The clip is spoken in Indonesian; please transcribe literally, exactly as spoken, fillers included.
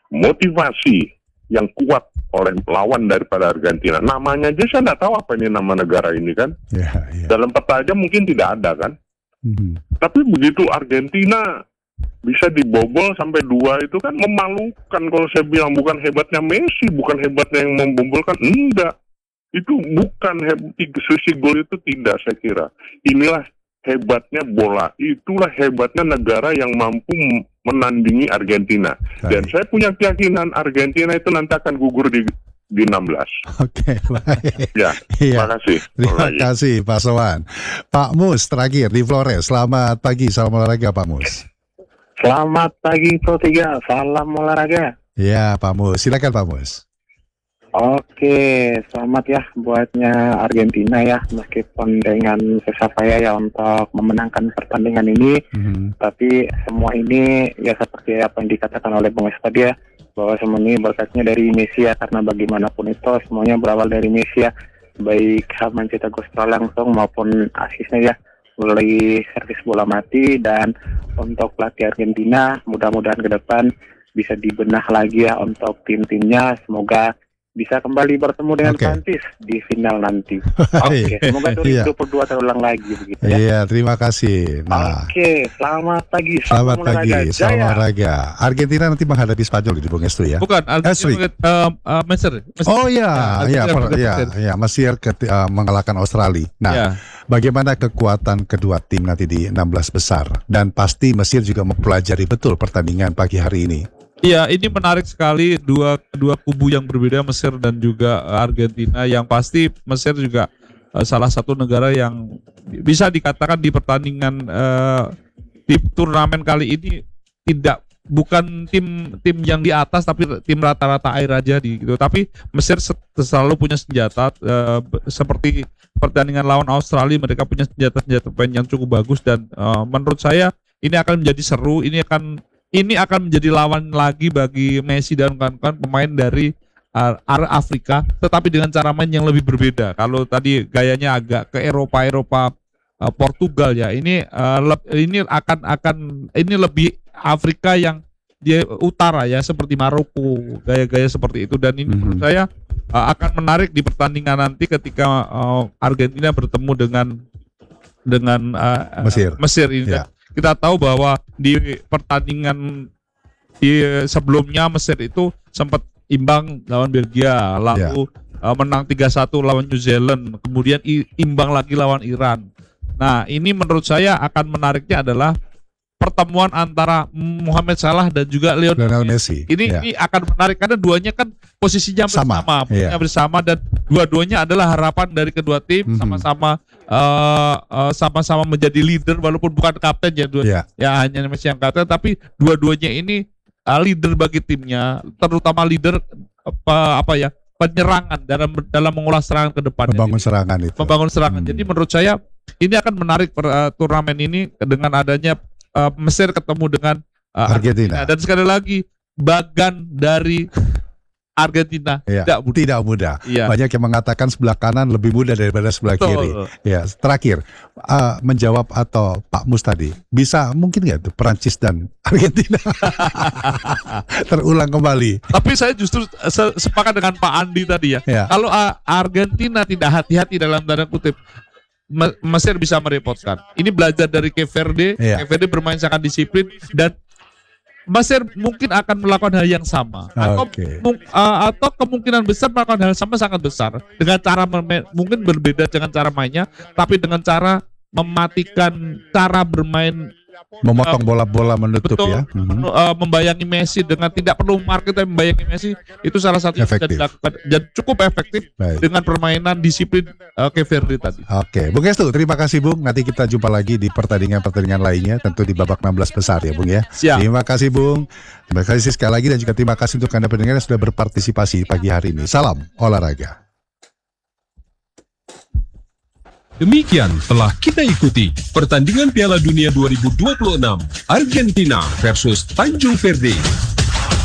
motivasi yang kuat oleh lawan daripada Argentina. Namanya aja saya nggak tahu apa ini nama negara ini kan. Yeah, yeah. Dalam peta aja mungkin tidak ada kan. Mm-hmm. Tapi begitu Argentina bisa dibobol sampai dua itu kan memalukan kalau saya bilang. Bukan hebatnya Messi, bukan hebatnya yang membobolkan, enggak. Itu bukan hebat, sisi gol itu tidak saya kira. Inilah hebatnya bola, itulah hebatnya negara yang mampu menandingi Argentina. Dan saya punya keyakinan Argentina itu nanti akan gugur di di enam belas. Oke, baik. Ya, terima kasih. Terima kasih Pak Sowan. Pak Mus terakhir di Flores. Selamat pagi, salam olahraga Pak Mus. Selamat pagi Pro tiga, salam olahraga. Ya Pak Mus, silakan Pak Mus. Oke, selamat ya buatnya Argentina ya, meskipun dengan susah payah ya untuk memenangkan pertandingan ini, mm-hmm. tapi semua ini ya seperti apa yang dikatakan oleh Bung Es tadi ya, bahwa semua ini berkatnya dari Messi ya, karena bagaimanapun itu semuanya berawal dari Messi ya, baik mencetak gol langsung maupun asisnya ya, mulai servis bola mati. Dan untuk pelatih Argentina, mudah-mudahan ke depan bisa dibenah lagi ya untuk tim-timnya, semoga bisa kembali bertemu dengan okay. Prancis di final nanti. Oke, okay. Semoga dua ribu dua puluh dua terulang lagi begitu ya. Iya, terima kasih. Nah, Oke, okay. Selamat pagi. Selamat pagi, salam olahraga. Argentina nanti menghadapi Spanyol di Bung Estu ya. Bukan, Argentina uh, uh, Mesir. Mesir. Oh iya, iya, iya, iya, Mesir ke, uh, mengalahkan Australia. Nah, ya. Bagaimana kekuatan kedua tim nanti di enam belas besar? Dan pasti Mesir juga mempelajari betul pertandingan pagi hari ini. Iya, ini menarik sekali, dua dua kubu yang berbeda, Mesir dan juga Argentina. Yang pasti Mesir juga uh, salah satu negara yang bisa dikatakan di pertandingan uh, di turnamen kali ini tidak bukan tim tim yang di atas, tapi tim rata-rata air aja di gitu. Tapi Mesir selalu punya senjata uh, seperti pertandingan lawan Australia, mereka punya senjata-senjata yang cukup bagus. Dan uh, menurut saya ini akan menjadi seru. Ini akan Ini akan menjadi lawan lagi bagi Messi dan kawan-kawan pemain dari area Afrika, tetapi dengan cara main yang lebih berbeda. Kalau tadi gayanya agak ke Eropa-Eropa uh, Portugal ya, ini uh, leb, ini akan akan ini lebih Afrika yang di utara ya, seperti Maroko, gaya-gaya seperti itu. Dan ini mm-hmm. menurut saya uh, akan menarik di pertandingan nanti ketika uh, Argentina bertemu dengan dengan uh, Mesir. Mesir ini. Yeah. Kita tahu bahwa di pertandingan di sebelumnya Mesir itu sempat imbang lawan Belgia, lalu yeah. uh, menang tiga satu lawan New Zealand, kemudian imbang lagi lawan Iran. Nah, ini menurut saya akan menariknya adalah pertemuan antara Mohamed Salah dan juga Lionel Messi. Ini yeah. ini akan menarik karena duanya kan posisinya bersama, sama, yeah. bersama, dan dua-duanya adalah harapan dari kedua tim, mm-hmm. sama-sama uh, uh, sama-sama menjadi leader walaupun bukan kapten ya, dua, yeah. ya hanya Messi yang kapten, tapi dua-duanya ini uh, leader bagi timnya, terutama leader apa apa ya penyerangan dalam dalam mengulas serangan ke depan. Membangun serangan itu. Membangun serangan. Hmm. Jadi menurut saya ini akan menarik per, uh, turnamen ini dengan adanya Uh, Mesir ketemu dengan uh, Argentina. Argentina. Dan sekali lagi bagan dari Argentina ya, tidak mudah. Tidak mudah. Ya. Banyak yang mengatakan sebelah kanan lebih mudah daripada sebelah Betul. kiri. Ya, terakhir uh, menjawab atau Pak Mus tadi, bisa mungkin nggak tuh Perancis dan Argentina terulang kembali? Tapi saya justru se- sepakat dengan Pak Andi tadi ya. ya. Kalau uh, Argentina tidak hati-hati dalam tanda kutip, Mesir bisa merepotkan. Ini belajar dari Cape Verde. Yeah. Cape Verde bermain sangat disiplin dan Mesir mungkin akan melakukan hal yang sama. Atau, okay. uh, atau kemungkinan besar melakukan hal yang sama sangat besar. Dengan cara mem- mungkin berbeda dengan cara mainnya, tapi dengan cara mematikan cara bermain, memotong uh, bola-bola menutup betul, ya. Mm-hmm. Uh, membayangi Messi dengan tidak perlu market tapi membayangi Messi, itu salah satu yang bisa dilakukan dan cukup efektif. Baik. Dengan permainan disiplin uh, Cape Verde tadi. Oke, Bung Estu, terima kasih Bung. Nanti kita jumpa lagi di pertandingan-pertandingan lainnya, tentu di babak enam belas besar ya Bung ya. Siap. Terima kasih Bung. Terima kasih sekali lagi dan juga terima kasih untuk Anda pendengar yang sudah berpartisipasi pagi hari ini. Salam olahraga. Demikian telah kita ikuti pertandingan Piala Dunia dua ribu dua puluh enam Argentina versus Tanjung Verde.